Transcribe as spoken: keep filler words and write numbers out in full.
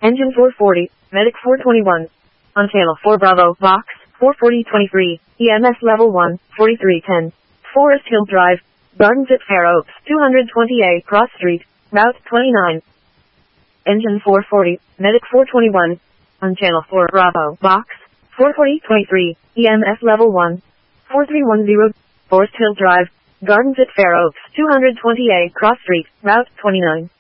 Engine four forty, Medic four twenty-one. On channel four Bravo, Box, four forty twenty-three, E M S level one, forty-three ten. Forest Hill Drive, Gardens at Fair Oaks, two twenty A Cross Street, Route twenty-nine. Engine four forty, Medic four twenty-one. On channel four Bravo, Box, four forty twenty-three, E M S level one, four three one zero. Forest Hill Drive, Gardens at Fair Oaks, two twenty A Cross Street, Route twenty-nine.